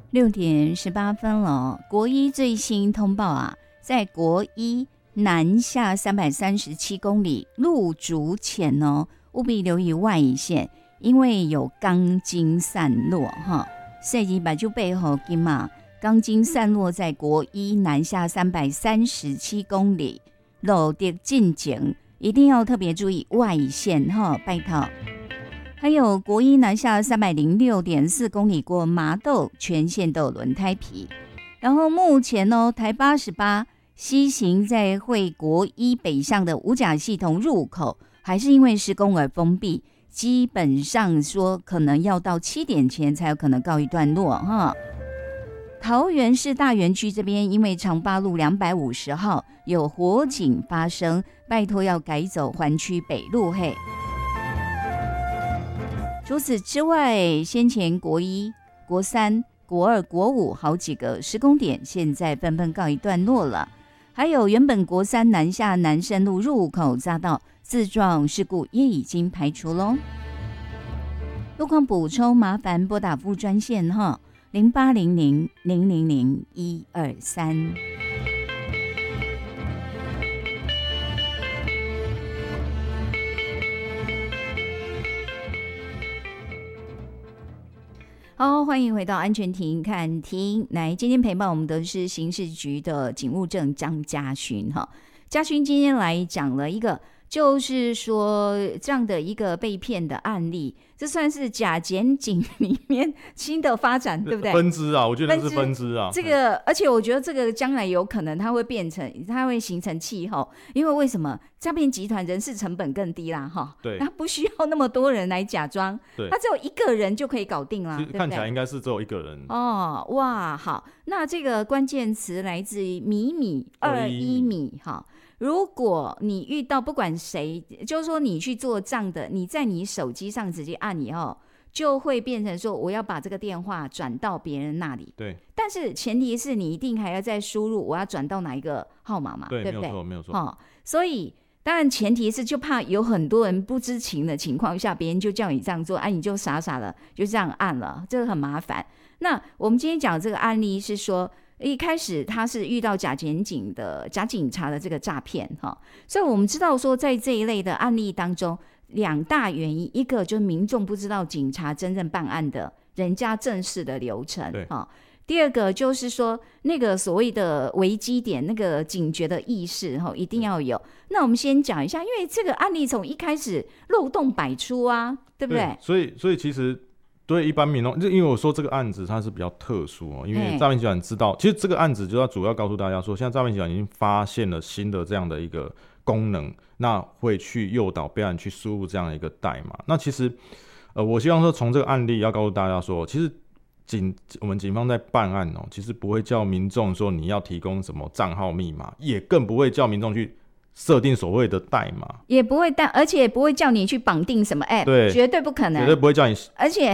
6:18了。国一最新通报啊，在国一南下337公里路竹前哦，务必留意外线，因为有钢筋散落哈。设计把就背后金嘛，钢筋散落在国一南下337公里，路的进前一定要特别注意外线哈，拜托。还有国一南下306.4公里过麻豆，全线都有轮胎皮。然后目前呢，台88西行在会国一北向的五甲系统入口，还是因为施工而封闭，基本上说可能要到7点前才有可能告一段落哈。桃园市大园区这边，因为长八路250号有火警发生，拜托要改走环区北路嘿。除此之外，先前国一、国三、国二、国五好几个施工点，现在纷纷告一段落了。还有原本国三南下南深路入口匝道自撞事故也已经排除咯。路况补充，麻烦拨打副专线哈，0800-000-123。好，欢迎回到安全庭看庭。来，今天陪伴我们的是刑事局的警务正张嘉勋哈。嘉勋今天来讲了一个，就是说这样的一个被骗的案例，这算是假检警里面新的发展，对不对？ 分支啊，我觉得是分支啊。 这个，而且我觉得这个将来有可能它会形成气候，因为为什么？诈骗集团人事成本更低啦，哈， 对， 他不需要那么多人来假装， 对， 他只有一个人就可以搞定啦，对不对？ 看起来应该是只有一个人哦，哇，好，那这个关键词来自于米21米，哈。如果你遇到不管谁，就是说你去做账的，你在你手机上直接按以后，就会变成说我要把这个电话转到别人那里。 对， 但是前提是你一定还要再输入我要转到哪一个号码嘛，对不对？ 没有错。 哦，所以当然前提是就怕有很多人不知情的情况下，别人就叫你这样做，你就傻傻的就这样按了，这个很麻烦。那我们今天讲这个案例是说，一开始他是遇到假警察的这个诈骗哈，所以我们知道说，在这一类的案例当中，两大原因，一个就是民众不知道警察真正办案的人家正式的流程哈。第二个就是说，那个所谓的危机点，那个警觉的意识一定要有。那我们先讲一下，因为这个案例从一开始漏洞百出啊，对不对？ 所以其实对一般民众，因为我说这个案子它是比较特殊因为诈骗集团知道，其实这个案子就要主要告诉大家说，现在诈骗集团已经发现了新的这样的一个功能，那会去诱导被害人去输入这样的一个代码。那其实我希望说从这个案例要告诉大家说，其实我们警方在办案其实不会叫民众说你要提供什么账号密码，也更不会叫民众去设定所谓的代码， 也不会而且也不会叫你去绑定什么 app， 对， 绝对不可能， 绝对不会叫你， 而且